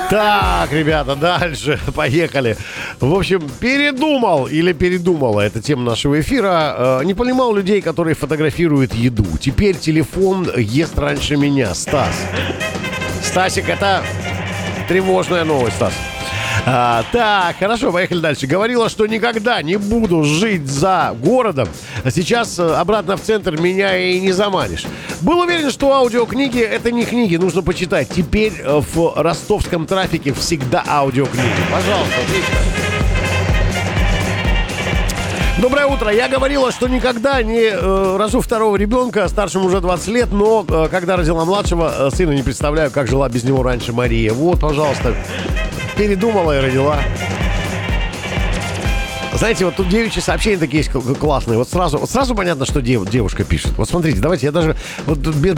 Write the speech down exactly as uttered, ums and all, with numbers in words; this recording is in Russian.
Так, ребята, дальше. Поехали. В общем, передумал или передумала эта тема нашего эфира. Не понимал людей, которые фотографируют еду. Теперь телефон ест раньше меня. Стас. Стасик, это тревожная новость, Стас. А, так, хорошо, поехали дальше. Говорила, что никогда не буду жить за городом. А сейчас обратно в центр меня и не заманишь. Был уверен, что аудиокниги — это не книги, нужно почитать. Теперь в ростовском трафике всегда аудиокниги. Пожалуйста, отлично. Доброе утро. Я говорила, что никогда не э, рожу второго ребенка, старшему уже двадцать лет, но э, когда родила младшего э, сына, не представляю, как жила без него раньше Мария. Вот, пожалуйста. Передумала и родила. Знаете, вот тут девичьи сообщения такие есть классные. Вот сразу, вот сразу понятно, что дев, девушка пишет. Вот смотрите, давайте я даже вот без,